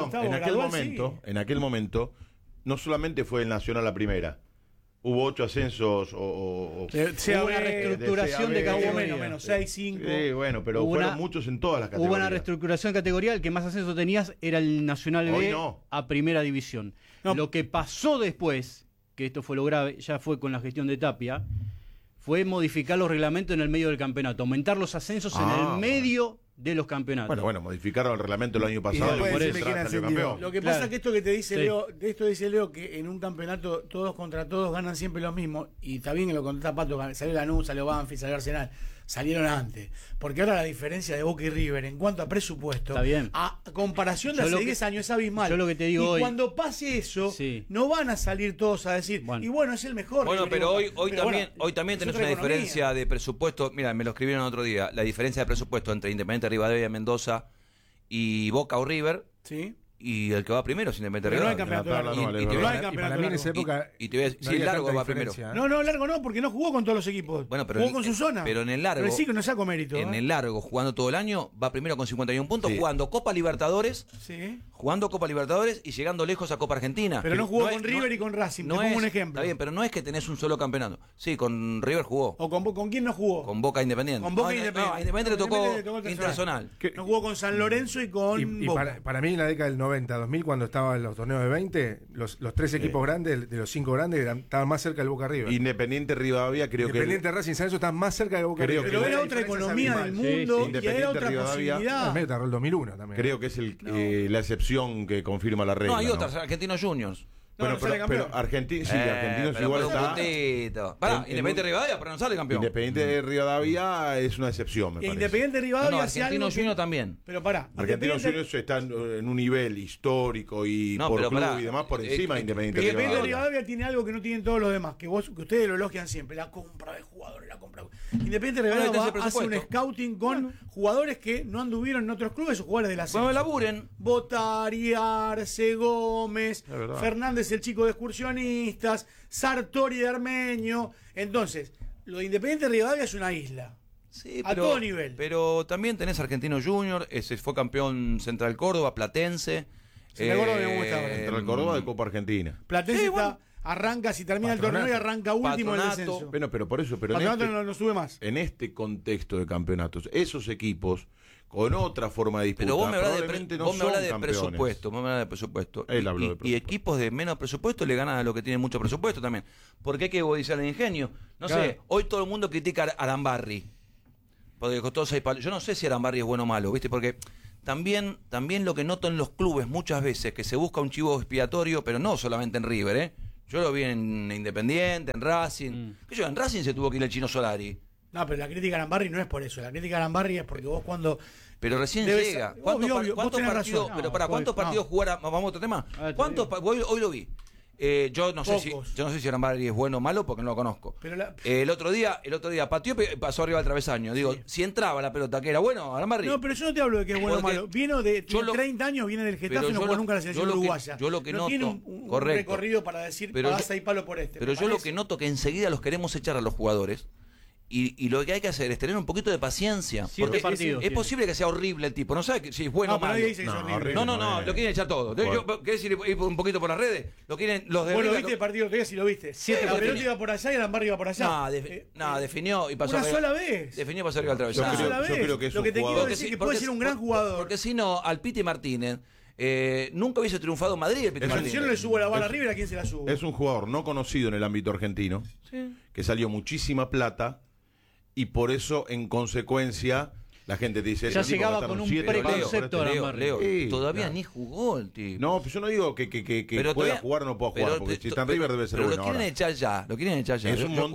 En aquel momento, no solamente fue el Nacional la primera. Hubo 8 ascensos hubo una reestructuración de cada menos 6, 5. Sí, bueno, pero fueron muchos en todas las categorías. Hubo una reestructuración de categoría, el que más ascenso tenías era el Nacional B a primera división. Lo que pasó después, que esto fue lo grave, ya fue con la gestión de Tapia, fue modificar los reglamentos en el medio del campeoto, aumentar los ascensos en el medio de los campeonatos. Bueno, modificaron el reglamento el año pasado. Lo que pasa es que esto que te dice Leo, de esto dice Leo, que en un campeonato todos contra todos ganan siempre lo mismo, y está bien que lo contesta Pato, salió Lanús, salió Banfield, salió Arsenal, salieron antes, porque ahora la diferencia de Boca y River en cuanto a presupuesto, a comparación de hace 10 años es abismal. Yo lo que te digo y cuando pase eso, no van a salir todos a decir, y bueno, es el mejor. Bueno, pero hoy también tenés una diferencia de presupuesto. Mira, me lo escribieron otro día, la diferencia de presupuesto entre Independiente Rivadavia, Mendoza y Boca o River. Sí. Y el que va primero es Independiente Rivadavia. Y para mí en esa época. Y te voy a decir, el largo va primero. No, largo no, porque no jugó con todos los equipos. Bueno, pero jugó con su zona. Pero en el largo. Pero sí que no saco mérito. En el largo, jugando todo el año, va primero con 51 puntos, jugando Copa Libertadores. Sí. Jugando Copa Libertadores y llegando lejos a Copa Argentina. Pero no jugó con River y con Racing, te pongo un ejemplo. Está bien, pero no es que tenés un solo campeonato. Sí, con River jugó. ¿O con quién no jugó? Con Boca Independiente. Con Boca Independiente. No, a Independiente le tocó Internacional. No jugó con San Lorenzo y con Boca. Para mí en la década del 90, 2000, cuando estaban los torneos de 20, los 3 equipos grandes, de los 5 grandes, estaban más cerca del Boca River. Independiente Rivadavia creo que... Independiente Racing San Lorenzo están más cerca del Boca River. Pero era otra economía del mundo y era otra posibilidad. El 2001 también. Creo que es la excepción que confirma la regla. No, hay otras, Argentinos Juniors. Bueno, pero Argentinos igual está. Independiente Rivadavia, pero no sale campeón. Independiente de Rivadavia es una excepción, me parece. Independiente Rivadavia Argentinos Juniors también. Pero pará. Argentinos Juniors están en un nivel histórico y por club y demás por encima de Independiente Rivadavia. Independiente Rivadavia tiene algo que no tienen todos los demás, que ustedes lo elogian siempre, la compra de jugadores, Independiente Rivadavia hace un scouting con jugadores que no anduvieron en otros clubes o jugadores de la Bueno, laburen. Botari, Arce, Gómez, Fernández el chico de excursionistas, Sartori de Armenio. Entonces, lo de Independiente Rivadavia es una isla. Sí, a todo nivel. Pero también tenés Argentinos Juniors, ese fue campeón Central Córdoba, Platense. Central Córdoba me gusta. Central Córdoba de Copa Argentina. Platense arranca, si termina el torneo y arranca último en el descenso. Bueno, pero por eso, no sube más. En este contexto de campeonatos, esos equipos con otra forma de disputar. Pero vos me hablas de presupuesto. Y equipos de menos presupuesto le ganan a los que tienen mucho presupuesto también. Porque hay que codiciar el ingenio. No sé, hoy todo el mundo critica a Arambarri. Porque costó 6 palos. Yo no sé si Arambarri es bueno o malo, ¿viste? Porque también lo que noto en los clubes muchas veces, que se busca un chivo expiatorio, pero no solamente en River, ¿eh? Yo lo vi en Independiente, en Racing. En Racing se tuvo que ir el Chino Solari. No, pero la crítica a Arambarri no es por eso. La crítica a Arambarri es porque vos cuando... Pero recién llega. ¿Cuántos partidos? Pero ¿cuántos partidos jugar? Vamos a otro tema. Hoy lo vi. Yo no sé si Arambarri es bueno o malo porque no lo conozco. Pero el otro día pateó y pasó arriba del travesaño. Digo, si entraba la pelota, ¿que era bueno Arambarri? No, pero yo no te hablo de que es bueno o malo. Vino de 30 años, viene del Getafe y no jugó nunca la selección uruguaya. Yo lo que noto, tiene un recorrido para decir pasa y palo por este. Pero yo lo que noto que enseguida los queremos echar a los jugadores. Y lo que hay que hacer es tener un poquito de paciencia. Porque es posible que sea horrible el tipo. No sabe si es bueno o malo. No, lo quieren echar todo. ¿Querés ir un poquito por las redes? Lo quieren los de. Vos lo viste el partido todavía si lo viste. La pelota iba por allá y Arambarri iba por allá. Definió y pasó. Una sola vez. Definió y pasó arriba al travesaño. Una sola vez. Yo creo que es lo que te quiero decir es que puede ser un gran jugador. Porque si no, al Piti Martínez nunca hubiese triunfado en Madrid el Piti Martínez. Yo no le subo la bala a River, ¿a quién se la subo? Es un jugador no conocido en el ámbito argentino, que salió muchísima plata. Y por eso, en consecuencia, la gente te dice... Ya llegaba con un preconcepto. Leo, todavía ni jugó el tipo. No, pues yo no digo que pueda jugar o no pueda jugar, porque si está en River debe ser bueno. Lo quieren echar ya. Es un monto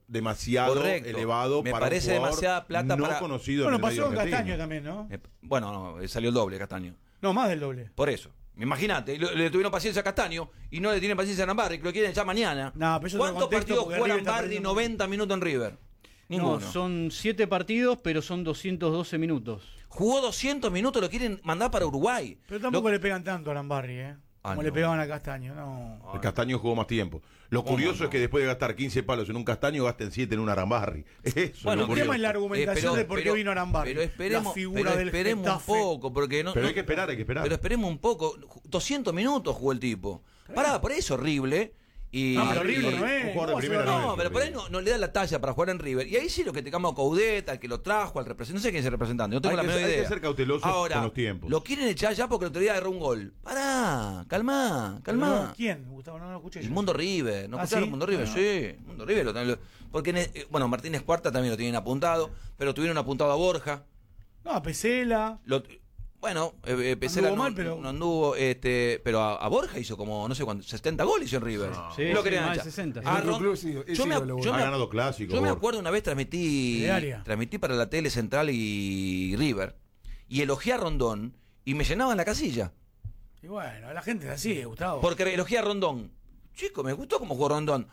demasiado elevado Me para parece un jugador demasiada plata no para... conocido Bueno, en el medio pasó con argentino. Castaño también, ¿no? Bueno, no, salió el doble Castaño. No, más del doble. Por eso. Imagínate, le tuvieron paciencia a Castaño y no le tienen paciencia a Arambarri, que lo quieren echar mañana. No, pero eso ¿Cuántos partidos jugó Arambarri perdiendo? 90 minutos en River? Ninguno. No, son 7 partidos, pero son 212 minutos. Jugó 200 minutos, lo quieren mandar para Uruguay. Pero tampoco le pegan tanto a Arambarri, ¿eh? Como le pegaban a Castaño, no. El Castaño jugó más tiempo. Lo curioso es que después de gastar 15 palos en un Castaño, gasten 7 en un Arambarri. Eso Bueno, es el tema es la argumentación de por qué vino Arambarri. Pero esperemos, la figura del esperemos un Getafe. poco, porque no. Pero no- hay que esperar, hay que esperar. Pero esperemos un poco. 200 minutos jugó el tipo. Pará, por ahí es horrible. Y, No, pero horrible no es. Un jugador de primera No, no es pero por ahí horrible. no le da la talla para jugar en River. Y ahí sí lo que te cama a Coudet, al que lo trajo, al representante. No sé quién es el representante, no tengo Hay la menor que idea. ser cautelosos Ahora, con los tiempos. lo quieren echar ya porque el otro día agarró un gol. Pará, calmá. No, ¿quién? Gustavo, no lo escuché El yo. Mundo River, ¿no ¿Ah, escucharon sí? Mundo River? No. Sí, Mundo River. Porque, bueno, Martínez Cuarta también lo tienen apuntado, pero tuvieron apuntado a Borja. No, a Pesela. Bueno, Pesela Anduvo no, mal, pero- no anduvo, pero a Borja hizo como, no sé cuánto, 70 goles hizo en River. Sí, Lo sí, querían más de echar. 60. Ah, El Ron- club, sí, ese yo me, ídolo, yo Ha me- ganado clásicos. yo me Borja. acuerdo una vez De área. transmití para la tele Central y River, y elogié a Rondón, y me llenaban la casilla. Y bueno, la gente es así, Gustavo. Porque elogié a Rondón. Chico, me gustó cómo jugó Rondón.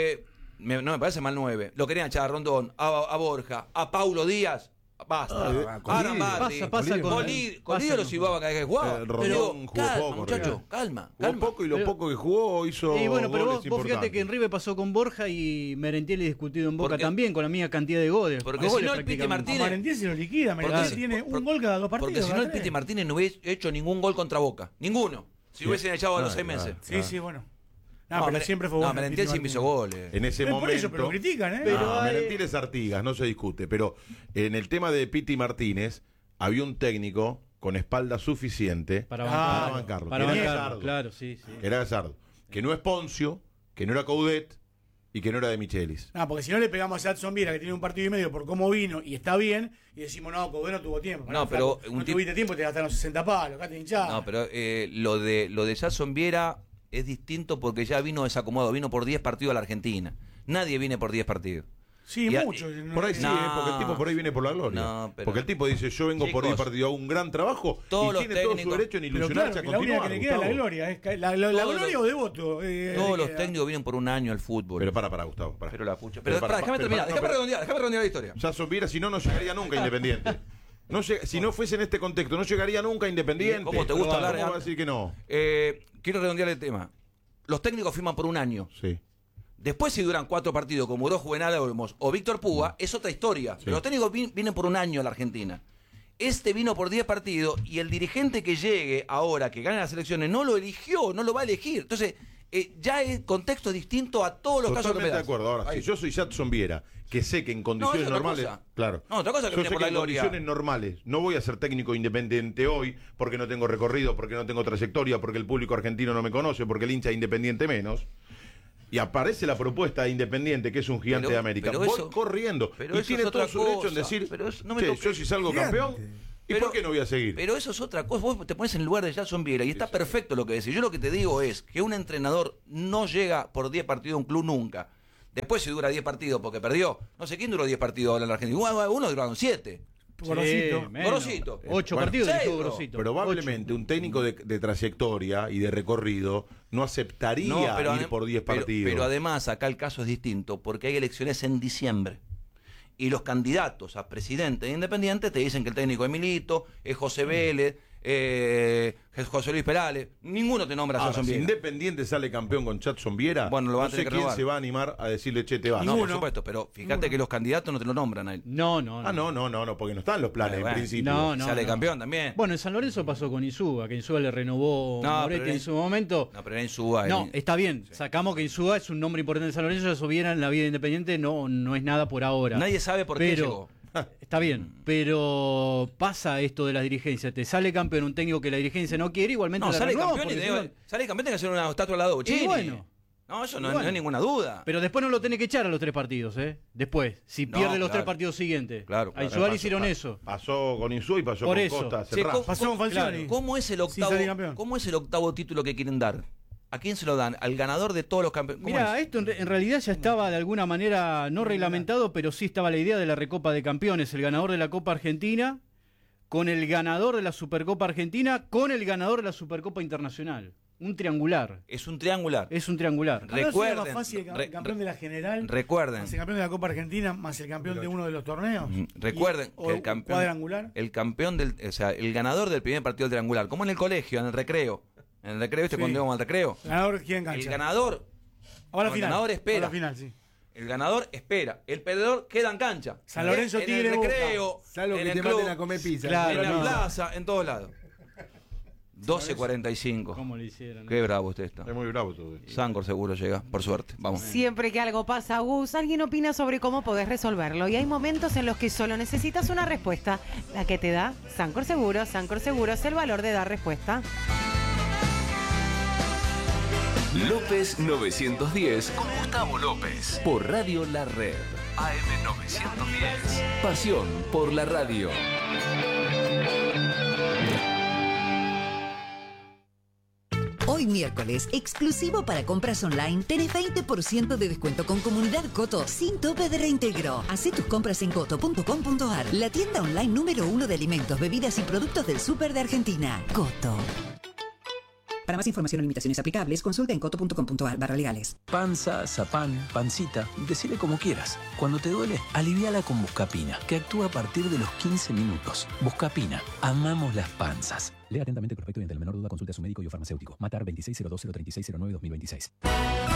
No me parece mal 9. Lo querían echar a Rondón, a Borja, a Paulo Díaz. Basta. con Líder. Pasa con- Con Líder lo con- silbaba cada vez que jugaba. Rondón Pero, jugó calma, poco, muchacho, River. calma. Jugó poco y lo Pero- poco que jugó hizo Y bueno, pero goles vos fíjate importantes. que en River pasó con Borja y Merentiel discutido en Boca Porque- también, con la misma cantidad de goles. Porque Más si goles no, el Piti prácticamente. Martínez- A Merentiel se lo liquida. Merentiel Porque- tiene por- un gol cada 2 partidos. Porque si no, el cada tres. Piti Martínez no hubiese hecho ningún gol contra Boca. Ninguno. Si Sí. hubiesen echado a los Ah, 6 claro. meses. Sí, sí, bueno. No, pero siempre fue No, bueno. Merentiel Piti siempre hizo Martínez. goles. En ese Pero momento. por eso, pero lo critican, ¿eh? Pero No, hay- Merentiel es Artigas, no se discute. Pero en el tema de Piti Martínez, había un técnico con espalda suficiente Para bancarlo. Para que era bancarlo, Gallardo. claro, sí, sí. Que era Gallardo. Que no es Poncio, que no era Coudet y que no era de Michelis. No, porque si no le pegamos a Adson Viera, que tiene un partido y medio por cómo vino y está bien, y decimos, no, Coudet no tuvo tiempo. No, pero flaco, un no tipo- tuviste tiempo, te gastaron los 60 palos, acá te hinchás. No, pero lo de Jason Viera es distinto porque ya vino desacomodado. Vino por 10 partidos a la Argentina. Nadie viene por 10 partidos. Sí, Y a- mucho. Por ahí sí, No. porque el tipo por ahí viene por la gloria. No, pero- porque el tipo dice, yo vengo por 10 Chicos, partidos, hago un gran trabajo todos y los tiene todo su técnicos- derecho en Pero ilusionarse claro, que a la única continuar. que le queda es la Gustavo. gloria. Es la Todos gloria los- o de voto. Todos los técnicos vienen por un año al fútbol. Pero para, Gustavo. Para. Pero la pucha. Pero Pero, pará, déjame terminar, déjame pero- redondear la historia. Jason Viera, si no, no llegaría nunca a Independiente. Si no fuese en este contexto, no llegaría nunca a Independiente. ¿Cómo te gusta hablar, ¿Cómo va a decir que no? Quiero redondear el tema. Los técnicos firman por un año. Sí. Después, si duran 4 partidos, como duró Juvenal Olmos o Víctor Púa, es otra historia. Pero los técnicos vienen por un año a la Argentina. Este vino por 10 partidos y el dirigente que llegue ahora, que gane las elecciones, no lo eligió, no lo va a elegir. Entonces, ya el contexto es distinto a todos los casos que me Totalmente de das. acuerdo. Ahora, Ahí. si yo soy Jadson Viera, que sé que en condiciones es otra normales. cosa. Claro. No, otra cosa que yo viene sé por que la en gloria. condiciones normales no voy a ser técnico independiente hoy porque no tengo recorrido, porque no tengo trayectoria, porque el público argentino no me conoce, porque el hincha Independiente menos. Y aparece la propuesta de Independiente, que es un gigante Pero- de América. pero Voy eso- corriendo. pero Y eso tiene es todo otra su derecho en cosa. decir, Pero eso no me che, toques. yo si salgo Gigante. campeón, ¿y por qué no voy a seguir? Pero eso es otra cosa. Vos te pones en el lugar de Jason Viera y está perfecto lo que decís. Yo lo que te digo es que un entrenador no llega por 10 partidos a un club nunca. Después, si dura 10 partidos porque perdió, no sé quién duró 10 partidos ahora en la Argentina. Uno duraron 7. Gorosito. menos. Gorosito. 8 Bueno, partidos seis, dirigió bro. Gorosito. Probablemente un técnico de trayectoria y de recorrido no aceptaría ir por 10 partidos. Pero además, acá el caso es distinto porque hay elecciones en diciembre. Y los candidatos a presidente de Independiente te dicen que el técnico es Milito, es José Vélez, es José Luis Perales. Ninguno te nombra a Ahora, Jason si Viera. Independiente sale campeón con Jadson Viera, Bueno, lo van no a tener sé que quién renovar. se va a animar a decirle, che, te vas. No, por supuesto, pero fíjate que los candidatos no te lo nombran a él. No. No, porque no están los planes Bueno, en principio. no. Sale campeón también. Bueno, en San Lorenzo pasó con Insúa, que Insúa le renovó No, Moretti pero en su momento. No, pero era Insúa. No, está bien. Sacamos que Insúa es un nombre importante de San Lorenzo, eso viera en la vida independiente, no es nada por ahora. Nadie sabe por qué Pero- llegó. Está bien, pero pasa esto de las dirigencias. Te sale campeón un técnico que la dirigencia no quiere, igualmente No, la sale renueva, campeón y porque te si digo, no- sale campeón tiene que hacer una estatua al lado de Bochini. Y bueno. No, eso Y no, bueno. no hay ninguna duda. Pero después no lo tenés que echar a los 3 partidos, ¿eh? Después, si No, pierde los claro. 3 partidos siguientes. Claro, A claro. Insúa le hicieron eso. Pasó con Insúa y pasó Por con eso. Costa. Che, Serrano. Pasó con Falcioni. ¿Cómo es el Sin salir octavo? campeón. ¿Cómo es el octavo título que quieren dar? ¿A quién se lo dan? Al ganador de todos los campeones. Mira, esto en realidad ya estaba de alguna manera no reglamentado, pero sí estaba la idea de la Recopa de Campeones, el ganador de la Copa Argentina con el ganador de la Supercopa Argentina con el ganador de la Supercopa Internacional. Un triangular. Es un triangular. Es un triangular. Recuerden. Más fácil el campeón de la general. Recuerden. Más el campeón de la Copa Argentina, más el campeón de uno de los torneos. Recuerden que el campeón. Cuadrangular. El campeón del. O sea, el ganador del primer partido del triangular. Como en el colegio, en el recreo. En el recreo, cuando íbamos al recreo. ¿El ganador quién engancha? El ganador. Ahora el ganador espera. Ahora final, sí. El ganador espera. El perdedor queda en cancha. San Lorenzo Tigre. En el recreo. Salvo en que el te club, maten a comer pizza. Claro, en la plaza, en todos lados. 12:45. ¿Cómo le hicieron? Qué bravo usted está. Es muy bravo todo. Sancor seguro llega, por suerte. Vamos. Siempre que algo pasa, Gus, alguien opina sobre cómo podés resolverlo. Y hay momentos en los que solo necesitas una respuesta. La que te da Sancor Seguros. Sancor Seguros, el valor de dar respuesta. López 910 con Gustavo López. Por Radio La Red. AM 910. Pasión por la radio. Hoy miércoles, exclusivo para compras online, tenés 20% de descuento con Comunidad Coto sin tope de reintegro. Hacé tus compras en coto.com.ar, la tienda online número 1 de alimentos, bebidas y productos del súper de Argentina. Coto. Para más información o limitaciones aplicables, consulta en coto.com.ar/legales. Panza, zapán, pancita, decile como quieras. Cuando te duele, aliviala con Buscapina, que actúa a partir de los 15 minutos. Buscapina, amamos las panzas. Lea atentamente el prospecto y ante la menor duda consulte a su médico y o farmacéutico. Matar 2602-03609-2026.